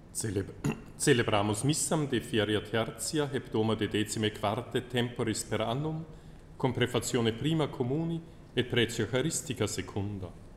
Celebramus missam de feria tertia hebdoma de 14 temporis per annum, com prefazione prima communi et pretio charistica secunda.